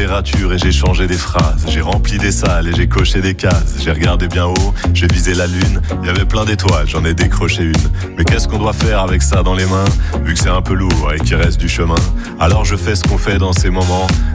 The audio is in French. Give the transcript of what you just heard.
température et j'ai changé des phrases. J'ai rempli des salles et j'ai coché des cases. J'ai regardé bien haut, j'ai visé la lune. Il y avait plein d'étoiles, j'en ai décroché une. Mais qu'est-ce qu'on doit faire avec ça dans les mains, vu que c'est un peu lourd et qu'il reste du chemin? Alors je fais ce qu'on fait dans ces moments.